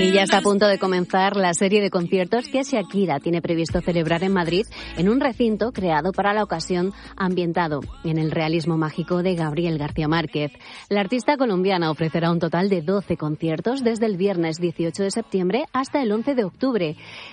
Y ya está a punto de comenzar la serie de conciertos que Shakira tiene previsto celebrar en Madrid, en un recinto creado para la ocasión, ambientado en el realismo mágico de Gabriel García Márquez. La artista colombiana ofrecerá un total de 12 conciertos desde el viernes 18 de septiembre hasta el 11 de octubre.